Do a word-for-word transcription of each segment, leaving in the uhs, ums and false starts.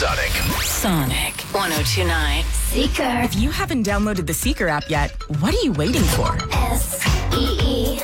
Sonic. Sonic one oh two point nine. Seeker. If you haven't downloaded the Seeker app yet, what are you waiting for? S E E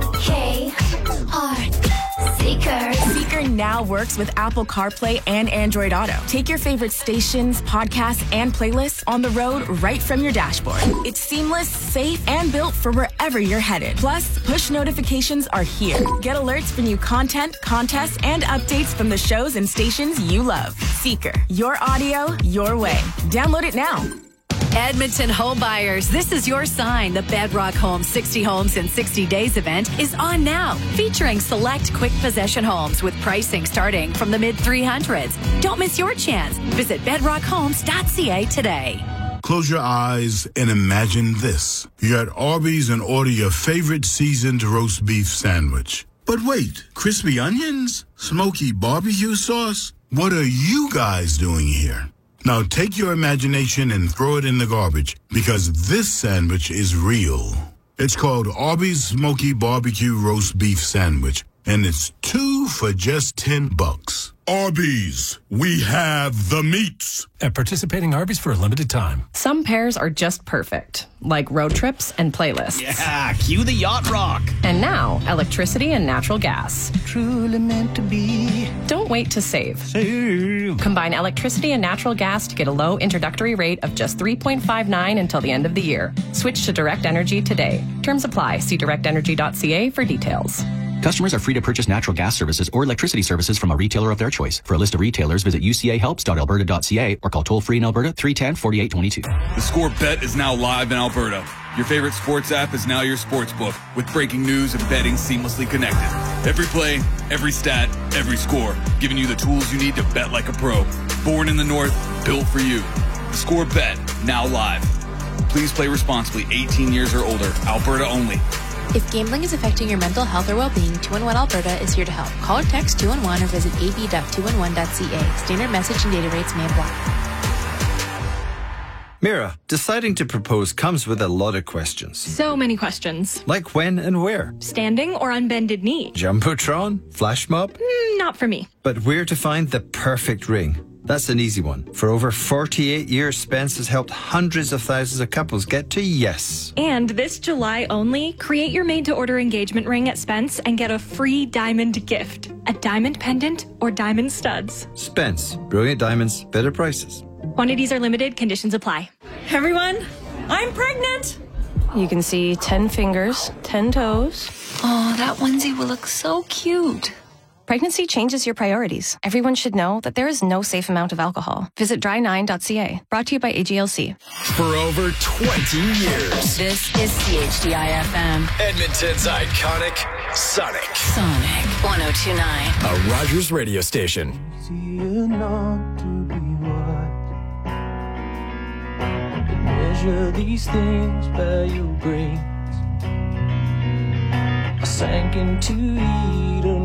K R. Seeker. Seeker now works with Apple CarPlay and Android Auto. Take your favorite stations, podcasts, and playlists on the road right from your dashboard. It's seamless, safe, and built for wherever you're headed. Plus, push notifications are here. Get alerts for new content, contests, and updates from the shows and stations you love. Seeker. Your audio, your way. Download it now. Edmonton home buyers, this is your sign. The Bedrock Homes sixty Homes in sixty Days event is on now, featuring select quick possession homes with pricing starting from the mid three hundreds. Don't miss your chance. Visit bedrock homes dot c a today. Close your eyes and imagine this. You're at Arby's and order your favorite seasoned roast beef sandwich. But wait, crispy onions? Smoky barbecue sauce? What are you guys doing here? Now take your imagination and throw it in the garbage, because this sandwich is real. It's called Arby's Smoky Barbecue Roast Beef Sandwich, and it's two for just ten bucks. Arby's, we have the meats. At participating Arby's for a limited time. Some pairs are just perfect, like road trips and playlists. Yeah, cue the yacht rock. And now, electricity and natural gas. Truly meant to be. Don't wait to save. Save. Combine electricity and natural gas to get a low introductory rate of just three point five nine until the end of the year. Switch to Direct Energy today. Terms apply. See direct energy dot c a for details. Customers are free to purchase natural gas services or electricity services from a retailer of their choice. For a list of retailers, visit u c a helps dot alberta dot c a or call toll-free in Alberta three one zero, four eight two two. The Score Bet is now live in Alberta. Your favorite sports app is now your sports book, with breaking news and betting seamlessly connected. Every play, every stat, every score, giving you the tools you need to bet like a pro. Born in the North, built for you. The Score Bet, now live. Please play responsibly, eighteen years or older, Alberta only. If gambling is affecting your mental health or well-being, two one one Alberta is here to help. Call or text two one one or visit a b dot two one one dot c a. Standard message and data rates may apply. Mira, deciding to propose comes with a lot of questions. So many questions. Like when and where? Standing or on bended knee? Jumbotron? Flash mob? Mm, not for me. But where to find the perfect ring? That's an easy one. For over forty-eight years, Spence has helped hundreds of thousands of couples get to yes. And this July only, create your made-to-order engagement ring at Spence and get a free diamond gift. A diamond pendant or diamond studs. Spence. Brilliant diamonds, better prices. Quantities are limited, conditions apply. Everyone, I'm pregnant. You can see ten fingers, ten toes. Oh, that onesie will look so cute. Pregnancy changes your priorities. Everyone should know that there is no safe amount of alcohol. Visit dry nine dot c a. Brought to you by A G L C. For over twenty years. This is C H D I F M. Edmonton's iconic Sonic. Sonic one oh two point nine. A Rogers radio station. Measure these things by your brains. I sank into eat